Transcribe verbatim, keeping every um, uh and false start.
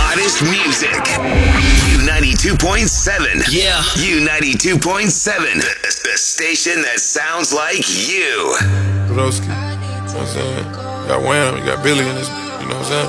hottest music. U ninety-two point seven. Yeah. U ninety-two point seven. The, the station that sounds like you. Broski. You know what I'm saying? You got Wham, you got Billy in this, you know what I'm saying?